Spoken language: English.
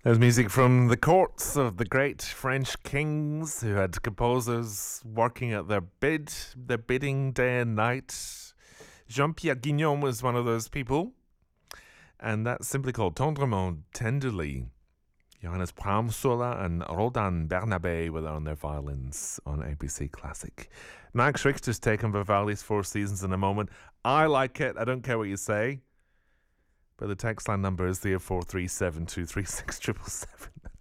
There's music from the courts of the great French kings who had composers working at their bidding day and night. Jean-Pierre Guignon was one of those people, and that's simply called Tendrement, Tenderly. Johannes Brahms-Sola and Rodan Bernabé were there on their violins on ABC Classic. Max Richter's taken Vivali's Four Seasons in a moment. I like it. I don't care what you say. But the text line number is 0437 236 777.